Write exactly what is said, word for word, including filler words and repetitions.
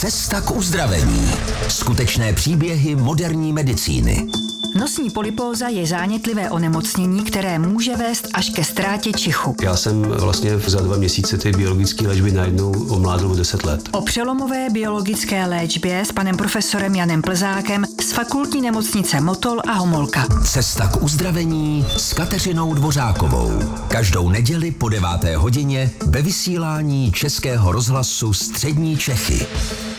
Cesta k uzdravení. Skutečné příběhy moderní medicíny. Nosní polypóza je zánětlivé onemocnění, které může vést až ke ztrátě čichu. Já jsem vlastně za dva měsíce ty biologické léčby najednou omládl o deset let. O přelomové biologické léčbě s panem profesorem Janem Plzákem z Fakultní nemocnice Motol a Homolka. Cesta k uzdravení s Kateřinou Dvořákovou. Každou neděli po deváté hodině ve vysílání Českého rozhlasu Střední Čechy.